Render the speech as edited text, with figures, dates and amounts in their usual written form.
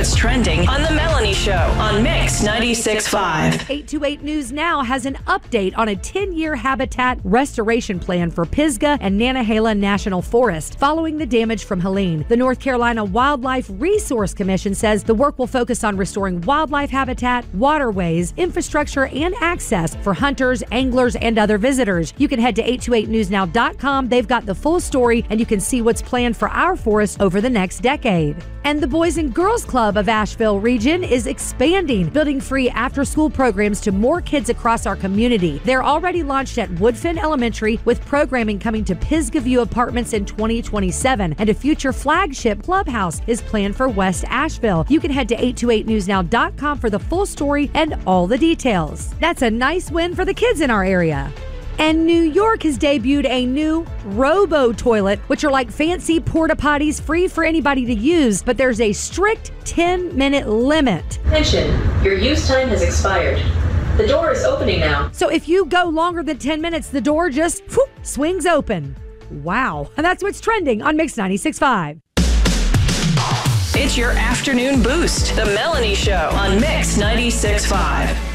what's trending on The Melanie Show on Mix 96.5. 828 News Now has an update on a 10-year habitat restoration plan for Pisgah and Nantahala National Forest following the damage from Helene. The North Carolina Wildlife Resource Commission says the work will focus on restoring wildlife habitat, waterways, infrastructure, and access for hunters, anglers, and other visitors. You can head to 828newsnow.com. They've got the full story, and you can see what's planned for our forest over the next decade. And the Boys and Girls Club of Asheville region is expanding, building free after-school programs to more kids across our community. They're already launched at Woodfin Elementary, with programming coming to Pisgah View Apartments in 2027, and a future flagship clubhouse is planned for West Asheville. You can head to 828newsnow.com for the full story and all the details. That's a nice win for the kids in our area. And New York has debuted a new Robo Toilet, which are like fancy porta potties, free for anybody to use, but there's a strict 10-minute limit. Attention, your use time has expired. The door is opening now. So if you go longer than 10 minutes, the door just swings open. Wow. And that's what's trending on Mix 96.5. It's your afternoon boost. The Melanie Show on Mix 96.5.